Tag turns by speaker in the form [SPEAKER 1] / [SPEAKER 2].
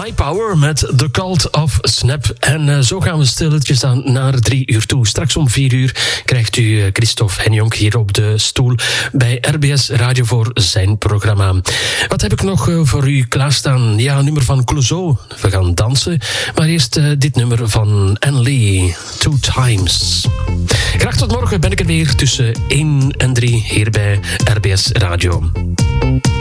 [SPEAKER 1] High Power met The Cult of Snap. En zo gaan we stilletjes aan naar 3 uur toe. Straks om 4 uur krijgt u Christophe Henjonk hier op de stoel bij RBS Radio voor zijn programma. Wat heb ik nog voor u klaarstaan? Ja, een nummer van Clouseau. We gaan dansen. Maar eerst dit nummer van Anne Lee, Two Times. Graag tot morgen ben ik er weer tussen 1 en 3 hier bij RBS Radio.